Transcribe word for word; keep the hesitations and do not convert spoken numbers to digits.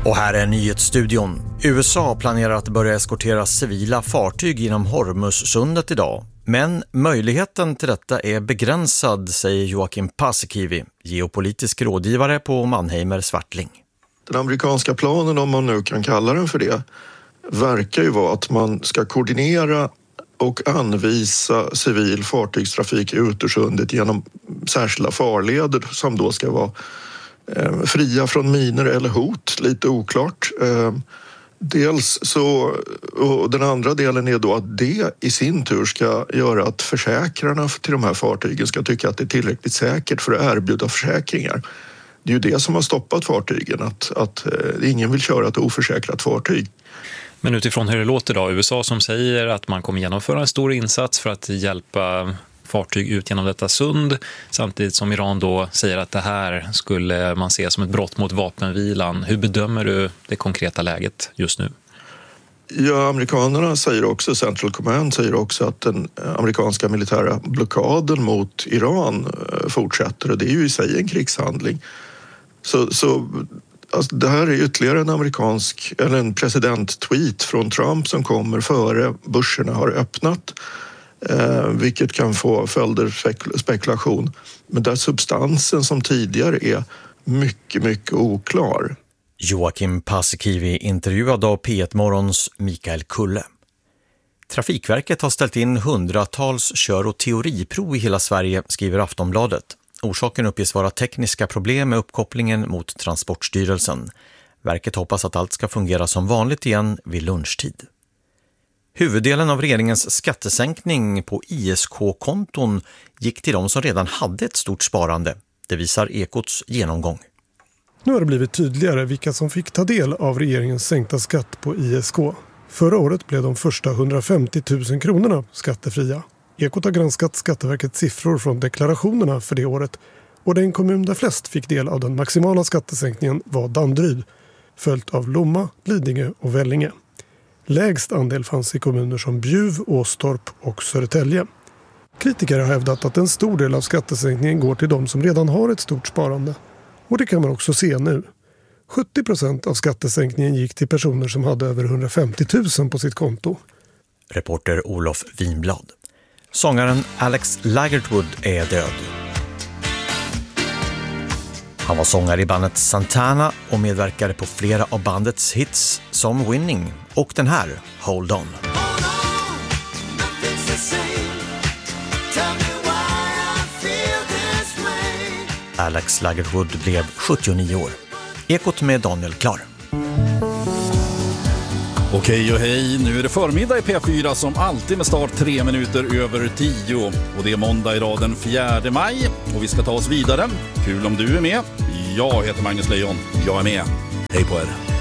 Och här är nyhetsstudion. U S A planerar att börja eskortera civila fartyg genom Hormuzsundet idag. Men möjligheten till detta är begränsad, säger Joakim Paasikivi, geopolitisk rådgivare på Mannheimer Swartling. Den amerikanska planen, om man nu kan kalla den för det, verkar ju vara att man ska koordinera och anvisa civil fartygstrafik ut ur sundet genom särskilda farleder som då ska vara eh, fria från miner eller hot, lite oklart. Eh, dels så, och den andra delen är då att det i sin tur ska göra att försäkrarna till de här fartygen ska tycka att det är tillräckligt säkert för att erbjuda försäkringar. Det är ju det som har stoppat fartygen, att, att eh, ingen vill köra ett oförsäkrat fartyg. Men utifrån hur det låter då, U S A som säger att man kommer genomföra en stor insats för att hjälpa fartyg ut genom detta sund, samtidigt som Iran då säger att det här skulle man se som ett brott mot vapenvilan. Hur bedömer du det konkreta läget just nu? Ja, amerikanerna säger också, Central Command säger också att den amerikanska militära blockaden mot Iran fortsätter, och det är ju i sig en krigshandling. Så, så alltså, det här är ytterligare en amerikansk, eller en president-tweet från Trump som kommer före börserna har öppnat, eh, vilket kan få följder spekul- spekulation. Men där substansen som tidigare är mycket, mycket oklar. Joakim Paasikivi intervjuad av P ett Morgons Mikael Kulle. Trafikverket har ställt in hundratals kör- och teoriprov i hela Sverige, skriver Aftonbladet. Orsaken uppges vara tekniska problem med uppkopplingen mot Transportstyrelsen. Verket hoppas att allt ska fungera som vanligt igen vid lunchtid. Huvuddelen av regeringens skattesänkning på I S K-konton gick till de som redan hade ett stort sparande. Det visar Ekots genomgång. Nu har det blivit tydligare vilka som fick ta del av regeringens sänkta skatt på I S K. Förra året blev de första hundrafemtio tusen kronorna skattefria. Ekot har granskat Skatteverkets siffror från deklarationerna för det året, och den kommun där flest fick del av den maximala skattesänkningen var Danderyd, följt av Lomma, Lidingö och Vellinge. Lägst andel fanns i kommuner som Bjuv, Åstorp och Södertälje. Kritiker har hävdat att en stor del av skattesänkningen går till de som redan har ett stort sparande. Och det kan man också se nu. sjuttio procent av skattesänkningen gick till personer som hade över hundrafemtio tusen på sitt konto. Reporter Olof Winblad. Sångaren Alex Lagerwood är död. Han var sångare i bandet Santana och medverkade på flera av bandets hits som Winning och den här, Hold On. Alex Lagerwood blev sjuttionio år. Ekot med Daniel Klar. Okej och hej, nu är det förmiddag i P fyra som alltid med start tre minuter över tio. Och det är måndag idag den fjärde maj och vi ska ta oss vidare. Kul om du är med. Jag heter Magnus Lejon, jag är med. Hej på er.